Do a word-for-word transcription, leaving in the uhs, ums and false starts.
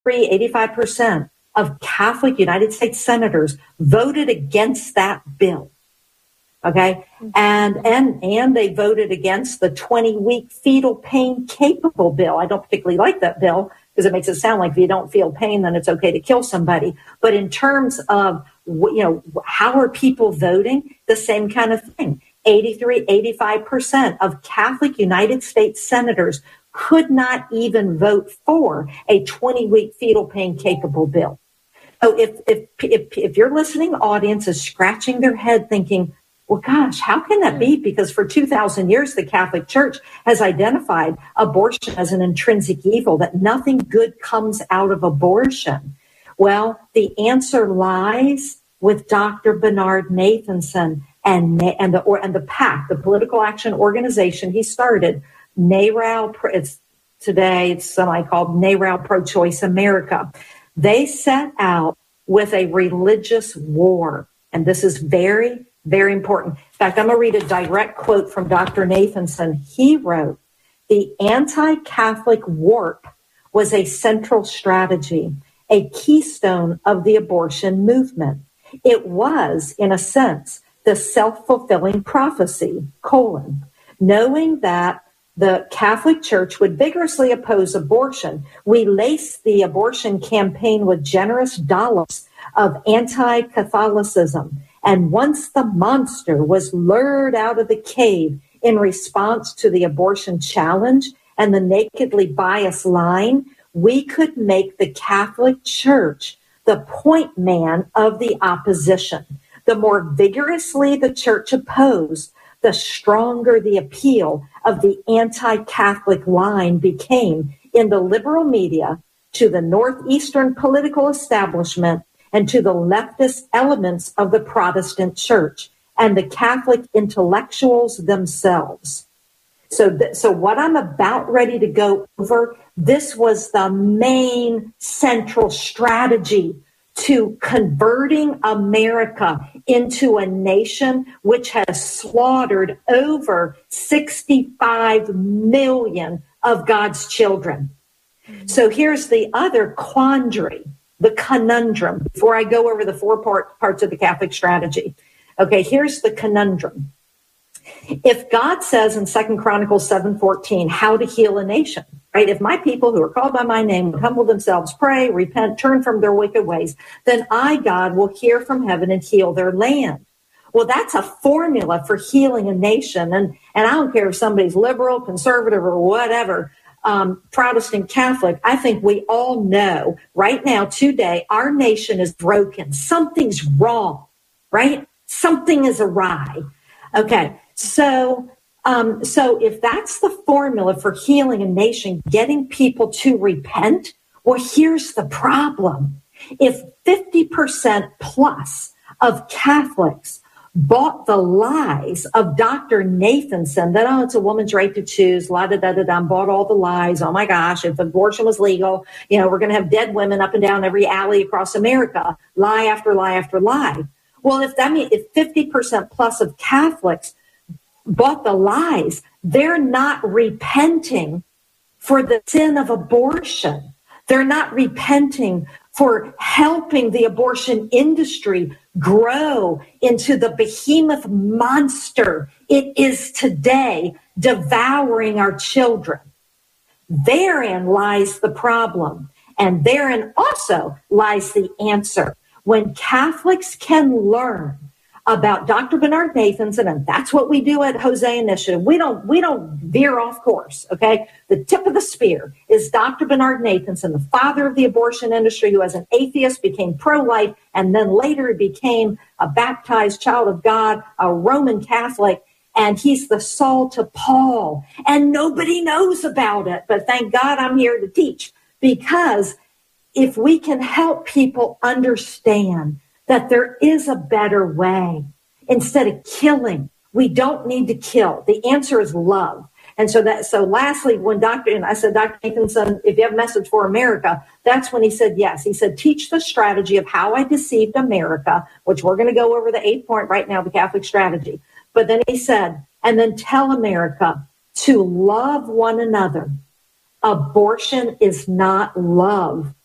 eighty-five percent of Catholic United States senators voted against that bill. Okay. And, and, and they voted against the twenty week fetal pain capable bill. I don't particularly like that bill because it makes it sound like if you don't feel pain, then it's okay to kill somebody. But in terms of, you know, how are people voting? The same kind of thing. eighty-three, eighty-five percent of Catholic United States senators could not even vote for a twenty week fetal pain capable bill. So if, if, if, if your listening audience is scratching their head thinking, well, gosh, how can that be? Because for two thousand years, the Catholic Church has identified abortion as an intrinsic evil, that nothing good comes out of abortion. Well, the answer lies with Doctor Bernard Nathanson and, and the, or, and the PAC, the political action organization he started, NARAL, it's today it's something called NARAL Pro-Choice America. They set out with a religious war. And this is very, very important. In fact, I'm going to read a direct quote from Doctor Nathanson. He wrote, "The anti-Catholic warp was a central strategy, a keystone of the abortion movement. It was, in a sense, the self-fulfilling prophecy, colon, knowing that the Catholic Church would vigorously oppose abortion. We laced the abortion campaign with generous dollars of anti-Catholicism. And once the monster was lured out of the cave in response to the abortion challenge and the nakedly biased line, we could make the Catholic Church the point man of the opposition. The more vigorously the church opposed, the stronger the appeal of the anti-Catholic line became in the liberal media, to the northeastern political establishment, and to the leftist elements of the Protestant church and the Catholic intellectuals themselves." So, th- so what I'm about ready to go over, this was the main central strategy to converting America into a nation which has slaughtered over sixty-five million of God's children. Mm-hmm. So here's the other quandary, the conundrum, before I go over the four part, parts of the Catholic strategy. Okay, here's the conundrum. If God says in Second Chronicles seven fourteen, how to heal a nation, right? If my people who are called by my name would humble themselves, pray, repent, turn from their wicked ways, then I, God, will hear from heaven and heal their land. Well, that's a formula for healing a nation. And, and I don't care if somebody's liberal, conservative, or whatever, um, Protestant, Catholic. I think we all know right now, today, our nation is broken. Something's wrong, right? Something is awry. Okay. So, um, so if that's the formula for healing a nation, getting people to repent, well, here's the problem. If fifty percent plus of Catholics bought the lies of Doctor Nathanson that, oh, it's a woman's right to choose, la da da da da, bought all the lies. Oh my gosh, if abortion was legal, you know, we're going to have dead women up and down every alley across America, lie after lie after lie. Well, if that means if fifty percent plus of Catholics bought the lies, they're not repenting for the sin of abortion. They're not repenting for helping the abortion industry grow into the behemoth monster it is today, devouring our children. Therein lies the problem, and therein also lies the answer. When Catholics can learn about Doctor Bernard Nathanson, and that's what we do at Jose Initiative. We don't we don't veer off course, okay? The tip of the spear is Doctor Bernard Nathanson, the father of the abortion industry, who as an atheist became pro-life, and then later became a baptized child of God, a Roman Catholic, and he's the Saul to Paul. And nobody knows about it, but thank God I'm here to teach, because if we can help people understand that there is a better way. Instead of killing, we don't need to kill. The answer is love. And so that, so lastly, when Doctor, and I said, Doctor Nathanson, if you have a message for America, that's when he said yes. He said, teach the strategy of how I deceived America, which we're going to go over the eighth point right now, the Catholic strategy. But then he said, and then tell America to love one another. Abortion is not love.